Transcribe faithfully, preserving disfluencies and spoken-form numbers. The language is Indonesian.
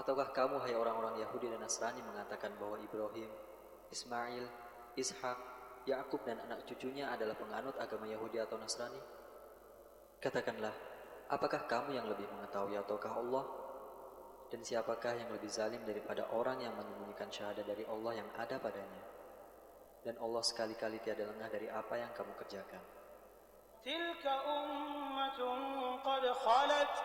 Ataukah kamu, hai orang-orang Yahudi dan Nasrani, mengatakan bahwa Ibrahim, Ismail, Ishak, Yakub dan anak cucunya adalah penganut agama Yahudi atau Nasrani? Katakanlah, apakah kamu yang lebih mengetahui ataukah Allah? Dan siapakah yang lebih zalim daripada orang yang menyembunyikan syahadat dari Allah yang ada padanya? Dan Allah sekali-kali tiada lengah dari apa yang kamu kerjakan. Tilka ummatun qad khalat